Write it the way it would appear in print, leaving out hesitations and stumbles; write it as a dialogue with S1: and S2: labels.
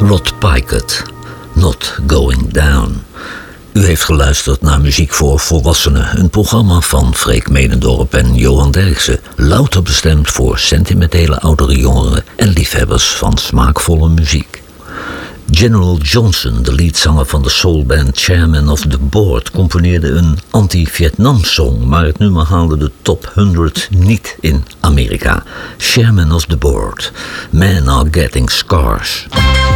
S1: Rod Picott, Not Going Down. U heeft geluisterd naar Muziek voor Volwassenen, een programma van Freek Medendorp en Johan Derksen, louter bestemd voor sentimentele oudere jongeren en liefhebbers van smaakvolle muziek. General Johnson, de leadzanger van de soulband Chairman of the Board, componeerde een anti-Vietnam-song, maar het nummer haalde de top 100 niet in Amerika. Chairman of the Board, Men Are Getting Scars.